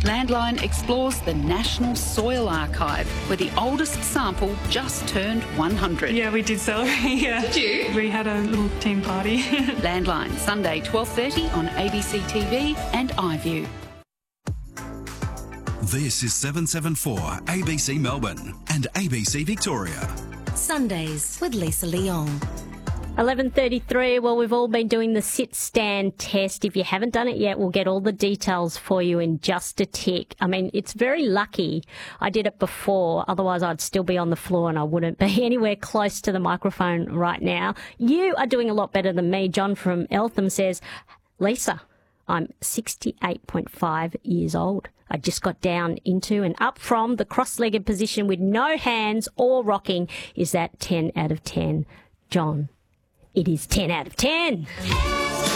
Landline explores the National Soil Archive, where the oldest sample just turned 100. Yeah, we did celebrate, yeah. Did you? We had a little team party. Landline, Sunday 12:30 on ABC TV and iView. This is 774 ABC Melbourne and ABC Victoria. Sundays with Lisa Leong. 11:33. Well, we've all been doing the sit-stand test. If you haven't done it yet, we'll get all the details for you in just a tick. I mean, it's very lucky I did it before. Otherwise, I'd still be on the floor and I wouldn't be anywhere close to the microphone right now. You are doing a lot better than me. John from Eltham says, Lisa, I'm 68.5 years old. I just got down into and up from the cross-legged position with no hands or rocking. Is that 10 out of 10? John, it is 10 out of 10.